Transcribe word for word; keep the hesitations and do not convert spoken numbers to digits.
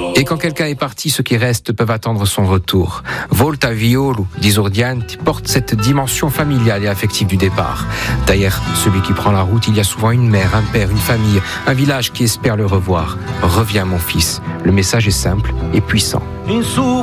Et quand quelqu'un est parti, ceux qui restent peuvent attendre son retour. Volta Violo d'Isordianti porte cette dimension familiale et affective du départ. Derrière celui qui prend la route, il y a souvent une mère, un père, une famille, un village qui espère le revoir. Reviens mon fils. Le message est simple et puissant.